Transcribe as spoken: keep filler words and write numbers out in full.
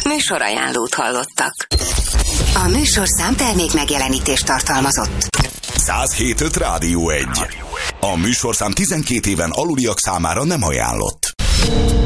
Műsorajánlót hallottak. A műsorszám termék megjelenítést tartalmazott. száz hét pont öt Rádió egy. A műsorszám tizenkét éven aluliak számára nem ajánlott.